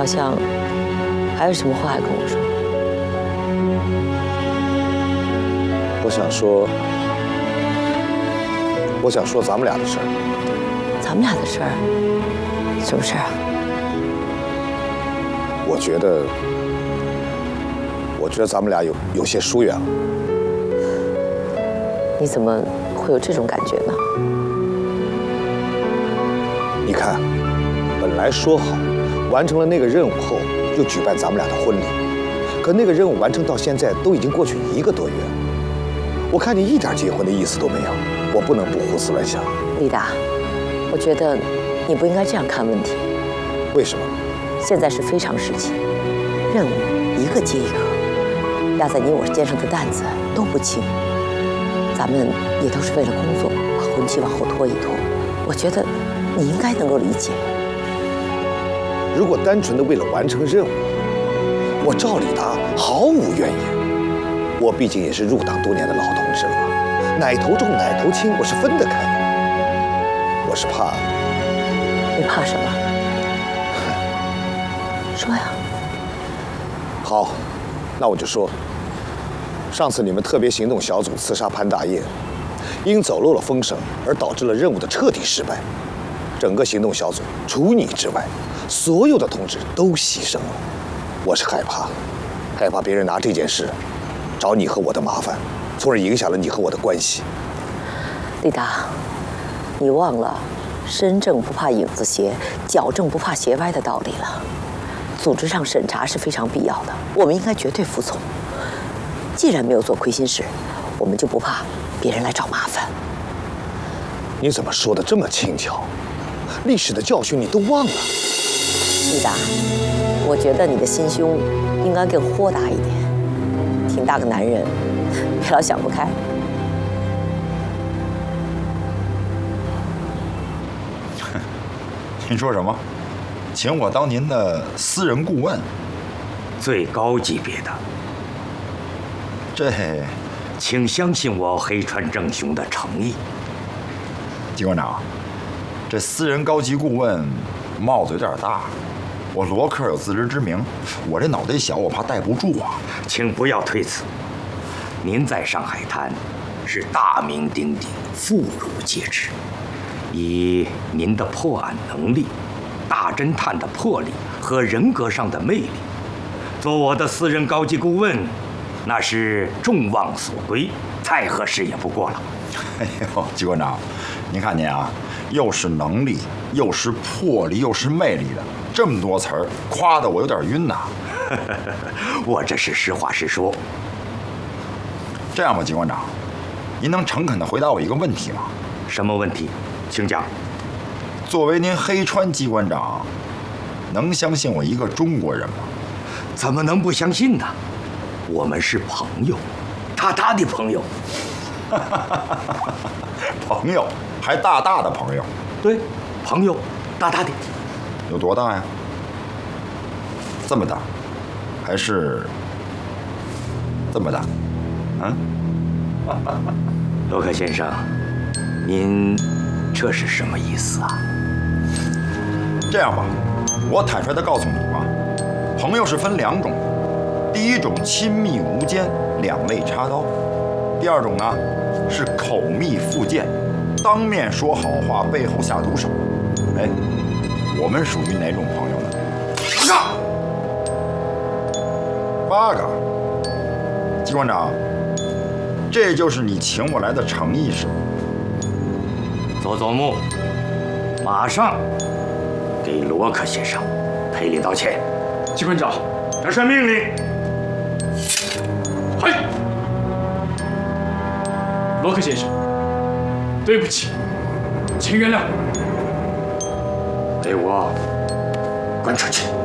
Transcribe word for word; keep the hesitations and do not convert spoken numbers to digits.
像还有什么话要跟我说。 我想说，我想说咱们俩的事儿。 咱们俩的事儿？什么事儿啊？ 我觉得，我觉得咱们俩有有些疏远了。 你怎么会有这种感觉呢？ 你看，本来说好完成了那个任务后就举办咱们俩的婚礼，可那个任务完成到现在都已经过去一个多月了。我看你一点结婚的意思都没有，我不能不胡思乱想。 李达，我觉得你不应该这样看问题。 为什么？ 现在是非常时期，任务一个接一个，压在你我肩上的担子都不轻。咱们也都是为了工作，把婚期往后拖一拖。我觉得你应该能够理解。 如果单纯的为了完成任务，我赵李达毫无怨言。我毕竟也是入党多年的老同志了嘛，奶头重奶头轻，我是分得开的。我是怕…… 你怕什么？说呀。 好，那我就说。上次你们特别行动小组刺杀潘大业，因走漏了风声而导致了任务的彻底失败。整个行动小组除你之外，所有的同志都牺牲了。我是害怕，害怕别人拿这件事找你和我的麻烦，从而影响了你和我的关系。 李达，你忘了身正不怕影子斜，脚正不怕斜歪的道理了。组织上审查是非常必要的，我们应该绝对服从。既然没有做亏心事，我们就不怕别人来找麻烦。 你怎么说的这么轻巧？历史的教训你都忘了？ 李达，我觉得你的心胸应该更豁达一点。挺大个男人，别老想不开。 您说什么？请我当您的私人顾问？ 最高级别的。 这， 请相信我黑川正雄的诚意。 机关长，这私人高级顾问帽子有点大，我罗克有自知之明，我这脑袋小，我怕戴不住啊。 请不要推辞，您在上海滩是大名鼎鼎，妇孺皆知。以您的破案能力、大侦探的魄力和人格上的魅力，做我的私人高级顾问，那是众望所归，再合适也不过了。 哎呦，机关长，您看您啊，又是能力，又是魄力，又是魅力的，这么多词儿，夸得我有点晕呐。 我这是实话实说。 这样吧，机关长，您能诚恳地回答我一个问题吗？ 什么问题？请讲。 作为您黑川机关长，能相信我一个中国人吗？ 怎么能不相信呢？我们是朋友，大大的朋友。 朋友，还大大的朋友。 对，朋友，大大的。 有多大呀？这么大，还是这么大？嗯？ 罗克先生，您这是什么意思啊？ 这样吧，我坦率地告诉你吧，朋友是分两种，第一种亲密无间，两肋插刀；第二种呢是口蜜腹剑，当面说好话，背后下毒手。哎，我们属于哪种朋友呢？八嘎！机关长，这就是你请我来的诚意是吗？ 佐佐木，马上给罗克先生赔礼道歉。 机关长，这是命令。嘿，罗克先生，对不起，请原谅。 给我滚出去！